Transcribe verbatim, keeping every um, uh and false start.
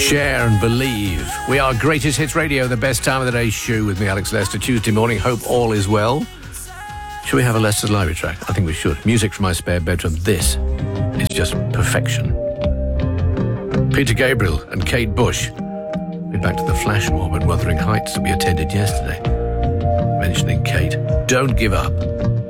Share and believe. We are Greatest Hits Radio, the best time of the day show with me, Alex Lester. Tuesday morning, hope all is well. Should we have a Lester's Library track? I think we should. Music from my spare bedroom. This is just perfection. Peter Gabriel and Kate Bush. We're back to the flash mob at Wuthering Heights that we attended yesterday. Mentioning Kate. Don't give up.